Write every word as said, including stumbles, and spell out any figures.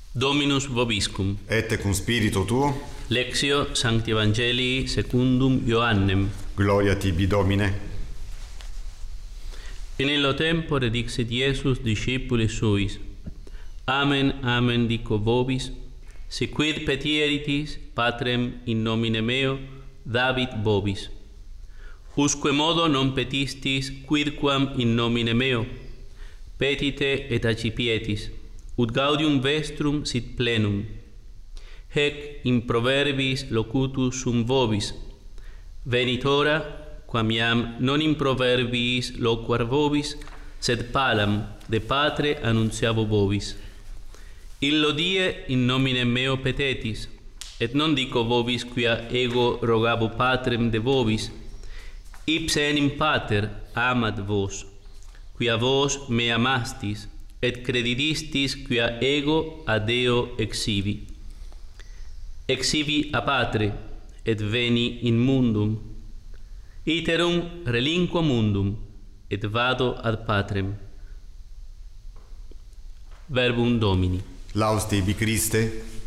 Dominus vobiscum. Et cum spiritu tuo. Lectio Sancti Evangelii secundum Ioannem. Gloria tibi, Domine. In illo tempore dixit Iesus discipulis suis: Amen, amen dico vobis, si quid petieritis Patrem in nomine meo, David vobis. Usque modo non petistis quidquam in nomine meo, petite et accipietis, ut gaudium vestrum sit plenum. Hec in proverbis locutus sum vobis, venit ora, quam iam non in proverbiis loquar vobis, sed palam de Patre annuntiavo vobis. Illo die in nomine meo petetis, et non dico vobis quia ego rogabo Patrem de vobis, ipse enim Pater amat vos, quia vos me amastis, et credidistis quia ego a Deo exivi. Exivi a Patre, et veni in mundum. Iterum relinquo mundum, et vado ad Patrem. Verbum Domini. Laus tibi, Christe.